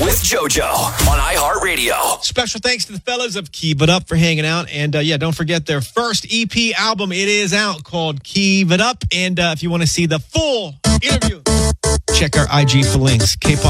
with JoJo on iHeartRadio. Special thanks to the fellas of Keep It Up for hanging out. And don't forget their first EP album. It is out called Keep It Up. And if you want to see the full interview, check our IG for links. K-Pop